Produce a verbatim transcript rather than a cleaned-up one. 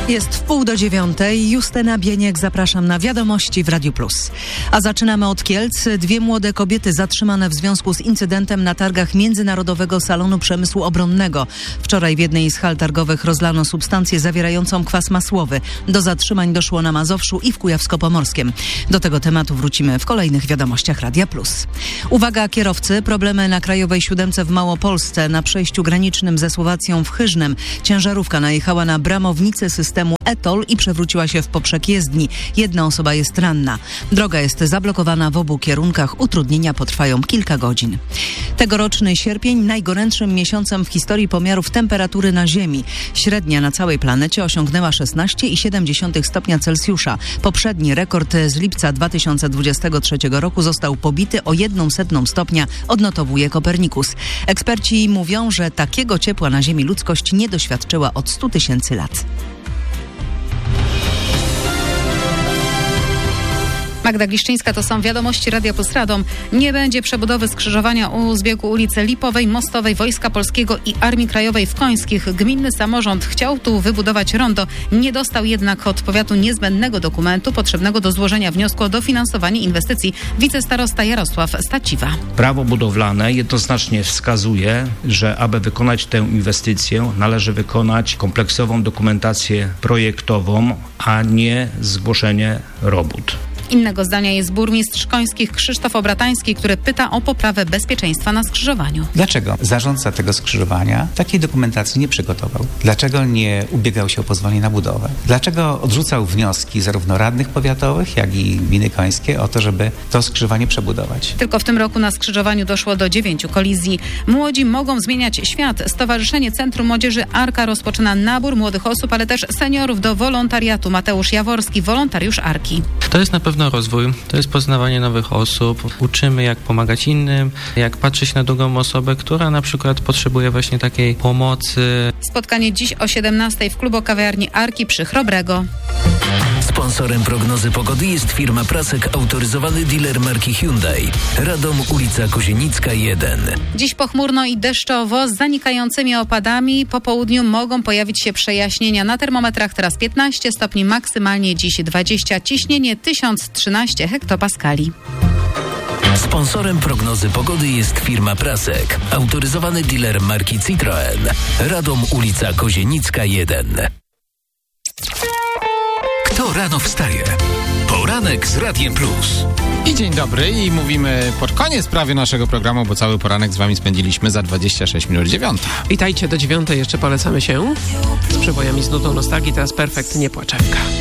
Jest w pół do dziewiątej. Justyna Bieniek, zapraszam na Wiadomości w Radiu Plus. A zaczynamy od Kielc. Dwie młode kobiety zatrzymane w związku z incydentem na targach Międzynarodowego Salonu Przemysłu Obronnego. Wczoraj w jednej z hal targowych rozlano substancję zawierającą kwas masłowy. Do zatrzymań doszło na Mazowszu i w Kujawsko-Pomorskiem. Do tego tematu wrócimy w kolejnych Wiadomościach Radia Plus. Uwaga kierowcy, problemy na Krajowej Siódemce w Małopolsce. Na przejściu granicznym ze Słowacją w Chyżnem ciężarówka najechała na bramownicę systemu e-toll i przewróciła się w poprzek jezdni. Jedna osoba jest ranna. Droga jest zablokowana w obu kierunkach. Utrudnienia potrwają kilka godzin. Tegoroczny sierpień najgorętszym miesiącem w historii pomiarów temperatury na Ziemi. Średnia na całej planecie osiągnęła szesnaście przecinek siedem stopnia Celsjusza. Poprzedni rekord z lipca dwa tysiące dwudziestego trzeciego roku został pobity o jedną setną stopnia, odnotowuje Kopernikus. Eksperci mówią, że takiego ciepła na Ziemi ludzkość nie doświadczyła od stu tysięcy lat. Magda Gliszczyńska, to są Wiadomości Radia Plus Radom. Nie będzie przebudowy skrzyżowania u zbiegu ulicy Lipowej, Mostowej, Wojska Polskiego i Armii Krajowej w Końskich. Gminny samorząd chciał tu wybudować rondo. Nie dostał jednak od powiatu niezbędnego dokumentu potrzebnego do złożenia wniosku o dofinansowanie inwestycji. Wicestarosta Jarosław Staciwa. Prawo budowlane jednoznacznie wskazuje, że aby wykonać tę inwestycję, należy wykonać kompleksową dokumentację projektową, a nie zgłoszenie robót. Innego zdania jest burmistrz Końskich Krzysztof Obratański, który pyta o poprawę bezpieczeństwa na skrzyżowaniu. Dlaczego zarządca tego skrzyżowania takiej dokumentacji nie przygotował? Dlaczego nie ubiegał się o pozwolenie na budowę? Dlaczego odrzucał wnioski zarówno radnych powiatowych, jak i gminy końskie o to, żeby to skrzyżowanie przebudować? Tylko w tym roku na skrzyżowaniu doszło do dziewięciu kolizji. Młodzi mogą zmieniać świat. Stowarzyszenie Centrum Młodzieży Arka rozpoczyna nabór młodych osób, ale też seniorów do wolontariatu. Mateusz Jaworski, wolontariusz Arki. To jest na pewno rozwój, to jest poznawanie nowych osób. Uczymy, jak pomagać innym, jak patrzeć na drugą osobę, która na przykład potrzebuje właśnie takiej pomocy. Spotkanie dziś o siedemnastej w klubu kawiarni Arki przy Chrobrego. Sponsorem prognozy pogody jest firma Prasek, autoryzowany dealer marki Hyundai. Radom, ulica Kozienicka jeden. Dziś pochmurno i deszczowo z zanikającymi opadami. Po południu mogą pojawić się przejaśnienia. Na termometrach teraz piętnaście stopni, maksymalnie dziś dwadzieścia. Ciśnienie tysiąc trzynaście hektopaskali. Sponsorem prognozy pogody jest firma Prasek, autoryzowany dealer marki Citroen. Radom, ulica Kozienicka jeden. Kto rano wstaje? Poranek z Radiem Plus. I dzień dobry, i mówimy pod koniec prawie naszego programu, bo cały poranek z wami spędziliśmy za dwadzieścia sześć minut dziewiąta. Witajcie, do dziewiątej jeszcze polecamy się z przebojami z nutą nostalgii, teraz Perfekt, nie płaczewka.